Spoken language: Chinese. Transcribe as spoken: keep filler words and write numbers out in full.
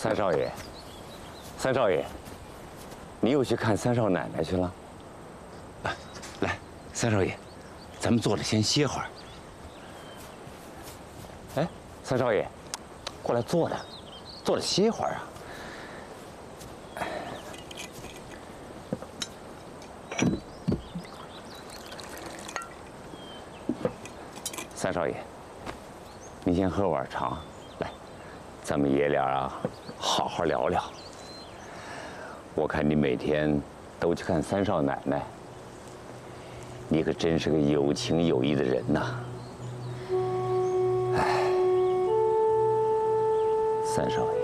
三少爷，三少爷，你又去看三少奶奶去了？啊，来，三少爷，咱们坐着先歇会儿。哎，三少爷，过来坐着，坐着歇会儿啊。三少爷，你先喝碗茶，来，咱们爷俩啊，好好聊聊。我看你每天都去看三少奶奶，你可真是个有情有义的人呐。哎，三少爷。